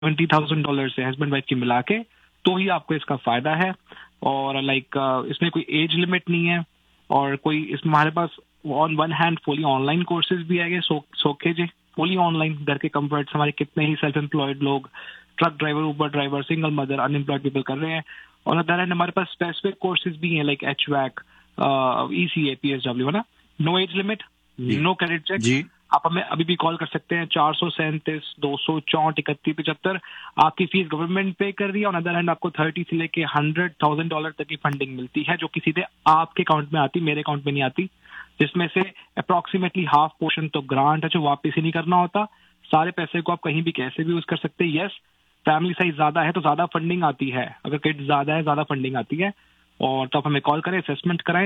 $20,000 से husband wife की मिला के, तो ही आपको इसका फायदा है। और इसमें कोई एज लिमिट नहीं है, और कोई इसमें हमारे pass on one hand fully online courses भी आएंगे, सोखे जी फुली ऑनलाइन। घर के कंफर्ट हमारे कितने ही सेल्फ एम्प्लॉयड लोग, truck driver, Uber driver, single mother, unemployed people कर रहे हैं। और अदर हैंड हमारे पास स्पेसिफिक कोर्सेज भी हैं, लाइक HVAC, ECA, PSW, है ना। No age limit, no credit check. आप हमें अभी भी कॉल कर सकते हैं 437-264-3175। आपकी फीस गवर्नमेंट पे कर रही है। ऑन अदर हैंड आपको 30 से लेके $100,000 तक की फंडिंग मिलती है, जो कि सीधे आपके अकाउंट में आती, मेरे अकाउंट में नहीं आती। जिसमें से अप्रोक्सीमेटली हाफ पोर्शन तो ग्रांट है, जो वापस ही नहीं करना होता। सारे पैसे को आप कहीं भी कैसे भी यूज कर सकते हैं। यस, फैमिली साइज ज्यादा है तो ज्यादा फंडिंग आती है, अगर किड्स ज्यादा है ज्यादा फंडिंग आती है। और तो आप हमें कॉल करें, असेसमेंट कराएं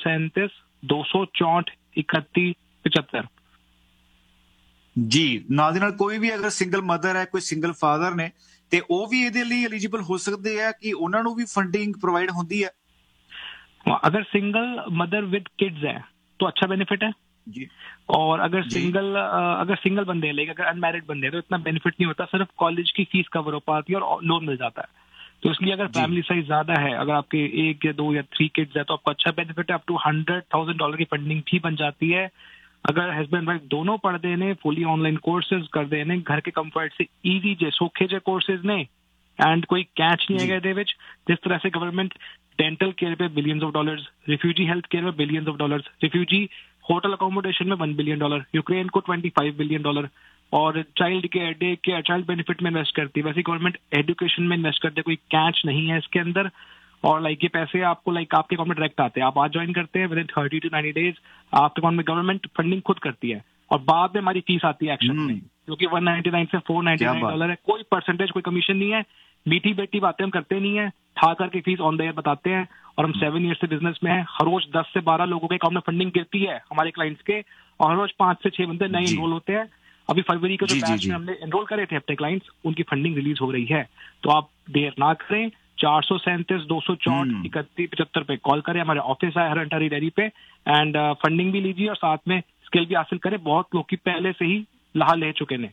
437-264-3175। जी, ਨਾਲ ਦੀ ਨਾਲ ਕੋਈ ਵੀ ਅਗਰ ਸਿੰਗਲ ਮਦਰ ਹੈ, ਕੋਈ ਸਿੰਗਲ ਫਾਦਰ ਨੇ, ਤੇ ਉਹ ਵੀ ਇਹਦੇ ਲਈ ਐਲੀਜੀਬਲ ਹੋ ਸਕਦੇ ਆ ਕਿ ਉਹਨਾਂ ਨੂੰ ਵੀ ਫੰਡਿੰਗ प्रोवाइड ਹੁੰਦੀ है? अगर सिंगल मदर विद किड्स है तो अच्छा बेनिफिट है जी। और अगर सिंगल बंदे हैं, अगर अनमैरिड बंदे हैं तो इतना बेनिफिट नहीं होता, सिर्फ कॉलेज की फीस कवर हो पाती है और लोन मिल जाता है। तो इसलिए अगर फैमिली साइज ज्यादा है, अगर आपके 1 या 2 या 3 किड्स है, तो आपको अच्छा बेनिफिट है। अप टू $100,000 की फंडिंग भी बन जाती है। अगर हस्बैंड वाइफ दोनों पढ़ते ने, फुली ऑनलाइन कोर्सेज कर देने, घर के कंफर्ट से ईजी जे सौखे जे कोर्सेज ने, एंड कोई कैच नहीं है ਇਹਦੇ ਵਿੱਚ। जिस तरह से गवर्नमेंट डेंटल केयर पे $billions, रिफ्यूजी हेल्थ केयर में $billions, रिफ्यूजी होटल अकोमोडेशन में $1 billion, यूक्रेन को $25 billion, और child care, day care, child benefit में इन्वेस्ट करती है। वैसे गवर्नमेंट एजुकेशन में इन्वेस्ट करते है, कोई कैच नहीं है इसके अंदर। और ये पैसे आपको आपके अकाउंट में डायरेक्ट आते हैं। आप आज ज्वाइन करते हैं, विद इन 30 to 90 days आपके अकाउंट में गवर्नमेंट फंडिंग खुद करती है, और बाद में हमारी फीस आती है एक्शन में, क्योंकि 199 से $499 है। कोई परसेंटेज, कोई कमीशन नहीं है। मीठी बेटी बातें हम करते नहीं है, ठा करके फीस ऑन द एयर बताते हैं। और हम 7 years से बिजनेस में है। हर रोज 10 से 12 लोगों के अकाउंट में फंडिंग गिरती है हमारे क्लाइंट्स के, और हर रोज 5 से 6 बंदे नए एनरोल होते हैं। अभी फरवरी के जो बैच में हमने एनरोल करे थे अपने क्लाइंट्स, उनकी फंडिंग रिलीज हो रही है। तो आप देर ना करें, 437-264-3175 पे कॉल करें। हमारे ऑफिस है हर अंटारी डेयरी पे, एंड फंडिंग भी लीजिए और साथ में स्किल भी हासिल करें। बहुत लोग की पहले से ही लाहा ले चुके ने।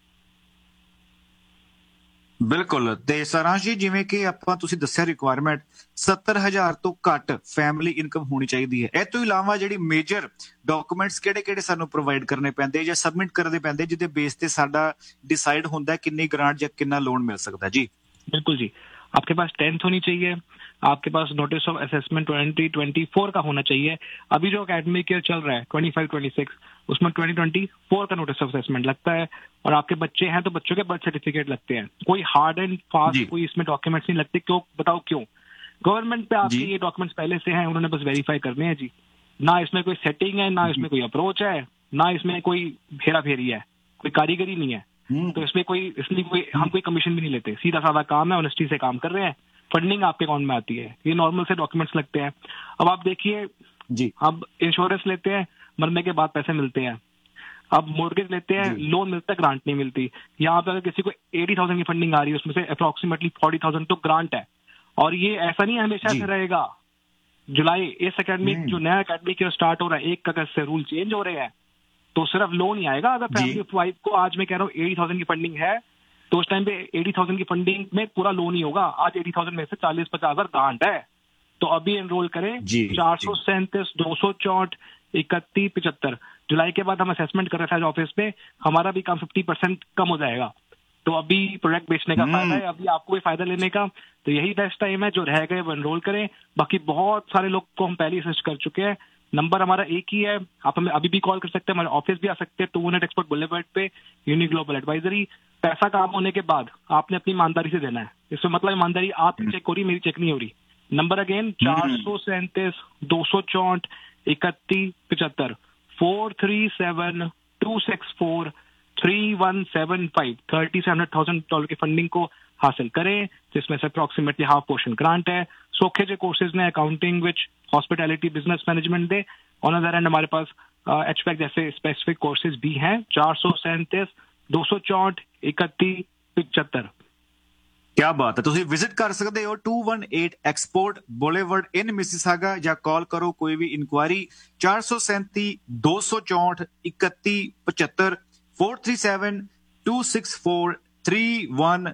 बिल्कुल। ते सारांश जी, जिवें कि ਆਪਾਂ ਤੁਸੀਂ ਦੱਸਿਆ ਰਿਕੁਆਇਰਮੈਂਟ 70,000 ਤੋਂ ਘੱਟ ਫੈਮਿਲੀ ਇਨਕਮ ਹੋਣੀ ਚਾਹੀਦੀ ਹੈ। ਇਹ ਤੋਂ ਇਲਾਵਾ ਜਿਹੜੀ ਮੇਜਰ ਡਾਕੂਮੈਂਟਸ ਕਿਹੜੇ-ਕਿਹੜੇ ਸਾਨੂੰ ਪ੍ਰੋਵਾਈਡ ਕਰਨੇ ਪੈਂਦੇ ਜਾਂ ਸਬਮਿਟ ਕਰਨੇ ਪੈਂਦੇ, ਜਿਹਦੇ ਬੇਸ ਤੇ ਸਾਡਾ डिसाइड ਹੁੰਦਾ किन्नी ग्रांट या कितना लोन मिल सकता है? जी बिल्कुल जी, आपके पास 10th होनी चाहिए, आपके पास नोटिस ऑफ असेसमेंट 2024 का होना चाहिए। अभी जो एकेडमिक ईयर चल रहा है 25-26, उसमें 2024 का नोटिस ऑफ असेसमेंट लगता है। और आपके बच्चे हैं तो बच्चों के बर्थ सर्टिफिकेट लगते हैं। कोई हार्ड एंड फास्ट कोई इसमें डॉक्यूमेंट्स नहीं लगते। क्यों बताओ क्यों? गवर्नमेंट पे आपके ये डॉक्यूमेंट्स पहले से हैं, उन्होंने बस वेरीफाई करने हैं जी। ना इसमें कोई सेटिंग है, ना इसमें कोई अप्रोच है, ना इसमें कोई फेरा फेरी है, कोई कारीगरी नहीं है। तो इसमें हम कोई कमीशन भी नहीं लेते, सीधा साधा काम है, ऑनेस्टी से काम कर रहे हैं। फंडिंग आपके अकाउंट में आती है, ये नॉर्मल से डॉक्यूमेंट्स लगते हैं। अब आप देखिए जी, अब इंश्योरेंस लेते हैं, मरने के बाद पैसे मिलते हैं। अब मोर्गेज लेते हैं, लोन मिलता है, ग्रांट नहीं मिलती। यहाँ पे अगर किसी को 80,000 की फंडिंग आ रही है, उसमें से अप्रोक्सीमेटली 40,000 तो ग्रांट है। और ये ऐसा नहीं है हमेशा ऐसे रहेगा। जुलाई इस एकेडमिक जो नया एकेडमिक ईयर स्टार्ट हो रहा है, 1 अगस्त से रूल चेंज हो रहे हैं, तो सिर्फ लोन ही आएगा। अगर फैमिली वाइफ को आज मैं कह रहा हूँ 80,000 की फंडिंग है, तो उस टाइम पे 80,000 की फंडिंग में पूरा लोन ही होगा। आज 80,000 में से 40-50,000 ग्रांट है। तो अभी एनरोल करें 437-264-3175। जुलाई के बाद हम असेसमेंट कर रहे थे ऑफिस पे, हमारा भी काम 50% कम हो जाएगा। तो अभी प्रोडक्ट बेचने का फायदा है, अभी आपको भी फायदा लेने का। तो यही बेस्ट टाइम है, जो रह गए वो एनरोल करें। बाकी बहुत सारे लोग को हम पहले असिस्ट कर चुके हैं। नंबर हमारा एक ही है, आप हमें अभी भी कॉल कर सकते हैं, हमारे ऑफिस भी आ सकते हैं, 2 एक्सपोर्ट बुलेवर्ड पे, यूनिक ग्लोबल एडवाइजरी। पैसा काम होने के बाद आपने अपनी ईमानदारी से देना है। इसमें मतलब ईमानदारी आपकी चेक हो रही, मेरी चेक नहीं हो रही। Number again 437-264-3175, 437-264-3175। 30 से $100,000 की फंडिंग को हासिल करें, जिसमें से अप्रोक्सीमेटली हाफ पोर्शन ग्रांट है। सोखे जो कोर्सेज ने accounting, which hospitality, business management they. On other hand हमारे पास HVAC जैसे स्पेसिफिक कोर्सेज भी हैं। 437-264-3175। क्या बात है। तुसी विजिट कर सकते हो 218 एक्सपोर्ट बुलेवर्ड इन मिसिसागा, या कॉल करो कोई भी इंक्वायरी 437-264-3175, 437-264 31